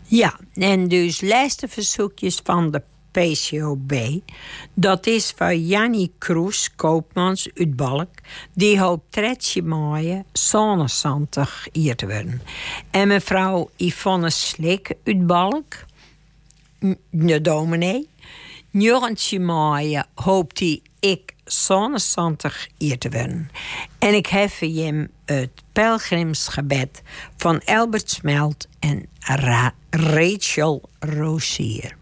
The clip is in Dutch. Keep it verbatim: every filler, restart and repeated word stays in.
Ja, en dus laatste verzoekjes van de P C O B. Dat is van Jannie Kroes, koopmans uit Balk. Die hoopt tretje maaien zonnezantig hier te worden. En mevrouw Yvonne Slik uit Balk, de dominee. Njorrentje maaien hoopt hij ik zonnezantig hier te worden. En ik heb hem het pelgrimsgebed van Albert Smelt en Ra- Rachel Rosier.